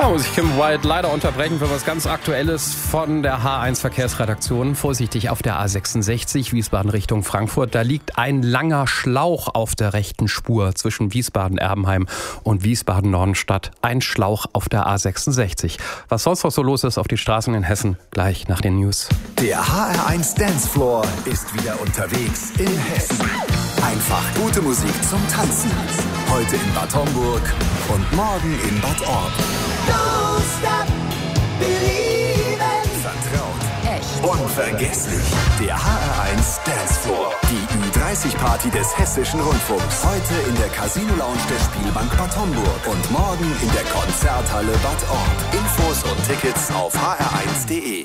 Da muss ich Kim White leider unterbrechen für was ganz Aktuelles von der H1 Verkehrsredaktion. Vorsichtig auf der A66 Wiesbaden Richtung Frankfurt. Da liegt ein langer Schlauch auf der rechten Spur zwischen Wiesbaden-Erbenheim und Wiesbaden-Nordenstadt. Ein Schlauch auf der A66. Was sonst noch so los ist auf den Straßen in Hessen, gleich nach den News. Der HR1 Dancefloor ist wieder unterwegs in Hessen. Einfach gute Musik zum Tanzen. Heute in Bad Homburg und morgen in Bad Orb. Don't stop believing. Vertraut. Echt. Unvergesslich. Der HR1 Dancefloor. Die Ü30-Party des Hessischen Rundfunks. Heute in der Casino Lounge der Spielbank Bad Homburg. Und morgen in der Konzerthalle Bad Orb. Infos und Tickets auf hr1.de.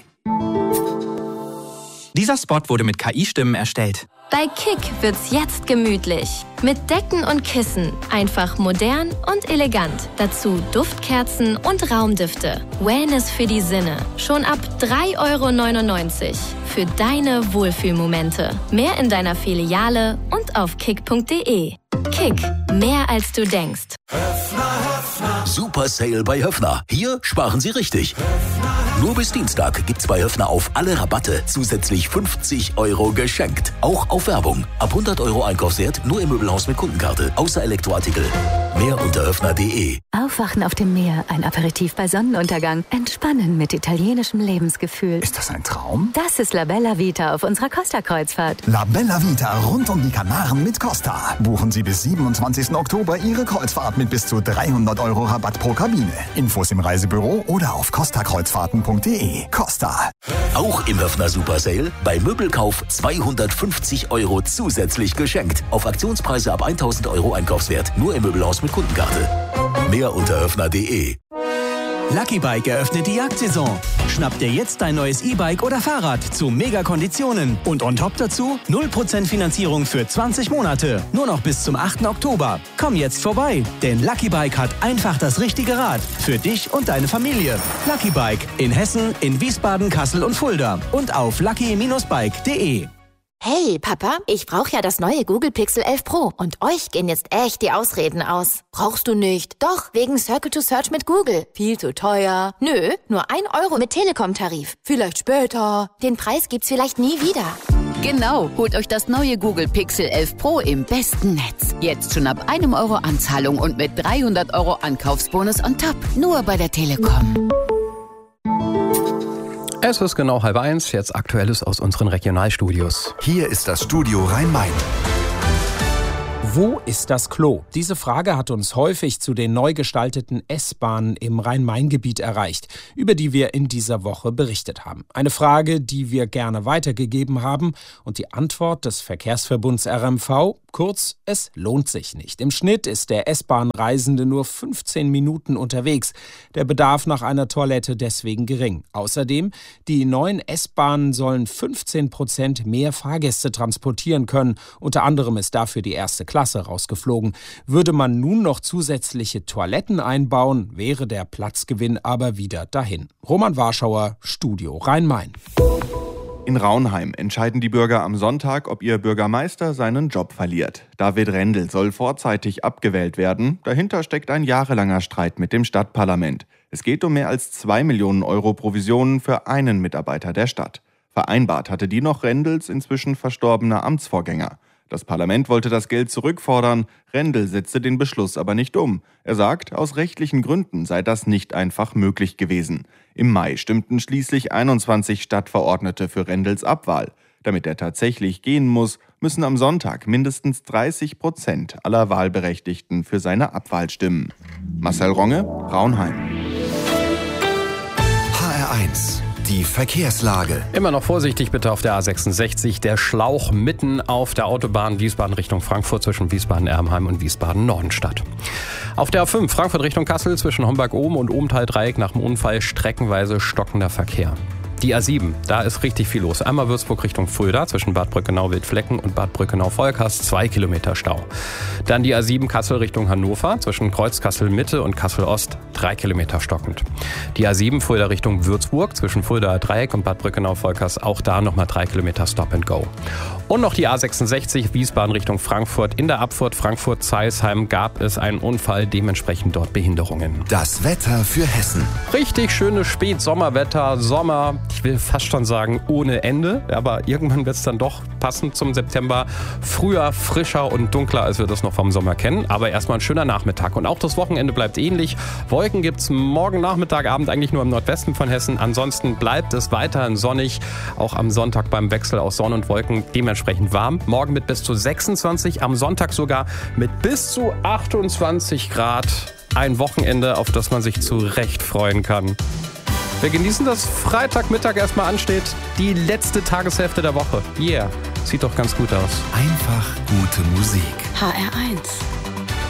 Dieser Spot wurde mit KI-Stimmen erstellt. Bei Kick wird's jetzt gemütlich. Mit Decken und Kissen. Einfach modern und elegant. Dazu Duftkerzen und Raumdüfte. Wellness für die Sinne. Schon ab 3,99 € für deine Wohlfühlmomente. Mehr in deiner Filiale und auf kick.de. Kick. Mehr als du denkst. Super Sale bei Höffner. Hier sparen Sie richtig. Nur bis Dienstag gibt's bei Höffner auf alle Rabatte zusätzlich 50 € geschenkt. Auch auf Werbung. Ab 100 € Einkaufswert nur im Möbelhaus mit Kundenkarte. Außer Elektroartikel. Mehr unter höffner.de. Aufwachen auf dem Meer, ein Aperitif bei Sonnenuntergang. Entspannen mit italienischem Lebensgefühl. Ist das ein Traum? Das ist La Bella Vita auf unserer Costa-Kreuzfahrt. La Bella Vita rund um die Kanaren mit Costa. Buchen Sie bis 27. Oktober Ihre Kreuzfahrt mit bis zu 300 € Rabatt pro Kabine. Infos im Reisebüro oder auf costakreuzfahrten.de. Costa. Auch im Höffner Super Sale. Bei Möbelkauf 250 € zusätzlich geschenkt. Auf Aktionspreise ab 1000 € Einkaufswert. Nur im Möbelhaus mit Kundenkarte. Mehr unter höffner.de. Lucky Bike eröffnet die Jagdsaison. Schnapp dir jetzt dein neues E-Bike oder Fahrrad zu Mega-Konditionen. Und on top dazu 0% Finanzierung für 20 Monate. Nur noch bis zum 8. Oktober. Komm jetzt vorbei, denn Lucky Bike hat einfach das richtige Rad. Für dich und deine Familie. Lucky Bike in Hessen, in Wiesbaden, Kassel und Fulda. Und auf lucky-bike.de. Hey, Papa, ich brauche ja das neue Google Pixel 11 Pro. Und euch gehen jetzt echt die Ausreden aus. Brauchst du nicht? Doch, wegen Circle to Search mit Google. Viel zu teuer. Nö, nur 1 € mit Telekom-Tarif. Vielleicht später. Den Preis gibt's vielleicht nie wieder. Genau, holt euch das neue Google Pixel 11 Pro im besten Netz. Jetzt schon ab 1 € Anzahlung und mit 300 € Ankaufsbonus on top. Nur bei der Telekom. Es ist genau 12:30, jetzt Aktuelles aus unseren Regionalstudios. Hier ist das Studio Rhein-Main. Wo ist das Klo? Diese Frage hat uns häufig zu den neu gestalteten S-Bahnen im Rhein-Main-Gebiet erreicht, über die wir in dieser Woche berichtet haben. Eine Frage, die wir gerne weitergegeben haben, und die Antwort des Verkehrsverbunds RMV: kurz, es lohnt sich nicht. Im Schnitt ist der S-Bahn-Reisende nur 15 Minuten unterwegs. Der Bedarf nach einer Toilette deswegen gering. Außerdem, die neuen S-Bahnen sollen 15% mehr Fahrgäste transportieren können. Unter anderem ist dafür die erste Klasse rausgeflogen. Würde man nun noch zusätzliche Toiletten einbauen, wäre der Platzgewinn aber wieder dahin. Roman Warschauer, Studio Rhein-Main. In Raunheim entscheiden die Bürger am Sonntag, ob ihr Bürgermeister seinen Job verliert. David Rendel soll vorzeitig abgewählt werden. Dahinter steckt ein jahrelanger Streit mit dem Stadtparlament. Es geht um mehr als 2 Millionen € Provisionen für einen Mitarbeiter der Stadt. Vereinbart hatte die noch Rendels inzwischen verstorbener Amtsvorgänger. Das Parlament wollte das Geld zurückfordern, Rendel setzte den Beschluss aber nicht um. Er sagt, aus rechtlichen Gründen sei das nicht einfach möglich gewesen. Im Mai stimmten schließlich 21 Stadtverordnete für Rendels Abwahl. Damit er tatsächlich gehen muss, müssen am Sonntag mindestens 30% aller Wahlberechtigten für seine Abwahl stimmen. Marcel Ronge, Raunheim. HR1. Die Verkehrslage. Immer noch vorsichtig bitte auf der A66. Der Schlauch mitten auf der Autobahn Wiesbaden Richtung Frankfurt zwischen Wiesbaden-Erbenheim und Wiesbaden-Nordenstadt. Auf der A5 Frankfurt Richtung Kassel zwischen Homberg-Oben und Obenthal-Dreieck nach dem Unfall streckenweise stockender Verkehr. Die A7, da ist richtig viel los. Einmal Würzburg Richtung Fulda zwischen Bad Brückenau-Wildflecken und Bad Brückenau-Volkast 2 Kilometer Stau. Dann die A7 Kassel Richtung Hannover zwischen Kreuz Kassel-Mitte und Kassel-Ost 3 Kilometer stockend. Die A7 Fulda Richtung Würzburg zwischen Fuldaer Dreieck und Bad Brückenau-Volkers, auch da nochmal 3 Kilometer Stop and Go. Und noch die A66 Wiesbaden Richtung Frankfurt. In der Abfahrt Frankfurt-Zeilsheim gab es einen Unfall, dementsprechend dort Behinderungen. Das Wetter für Hessen. Richtig schönes Spätsommerwetter, Sommer, ich will fast schon sagen ohne Ende, aber irgendwann wird es dann doch passend zum September früher, frischer und dunkler, als wir das noch vom Sommer kennen. Aber erstmal ein schöner Nachmittag und auch das Wochenende bleibt ähnlich. Wolken gibt es morgen Nachmittag, Abend eigentlich nur im Nordwesten von Hessen. Ansonsten bleibt es weiterhin sonnig, auch am Sonntag beim Wechsel aus Sonne und Wolken dementsprechend warm. Morgen mit bis zu 26, am Sonntag sogar mit bis zu 28 Grad. Ein Wochenende, auf das man sich zu Recht freuen kann. Wir genießen, dass Freitagmittag erstmal ansteht. Die letzte Tageshälfte der Woche. Yeah, sieht doch ganz gut aus. Einfach gute Musik. HR1